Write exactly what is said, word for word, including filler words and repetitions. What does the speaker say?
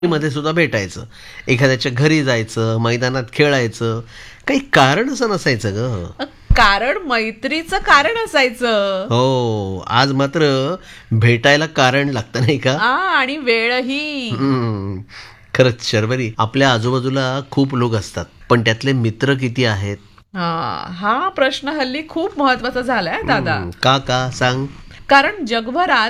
मध्ये सुद्धा भेटायचं, एखाद्याच्या घरी जायचं, मैदानात खेळायचं. काही कारण असं नसायचं ग. कारण मैत्रीचं कारण असायचं. हो, आज मात्र भेटायला कारण लागतं नाही का? आ, आणि वेळही. हम्म, खरंच शर्वरी, आपल्या आजूबाजूला खूप लोक असतात, पण त्यातले मित्र किती आहेत? हा हा प्रश्न हल्ली खूप महत्वाचा झालाय दादा. हम्म, का का सांग. कारण जगभरात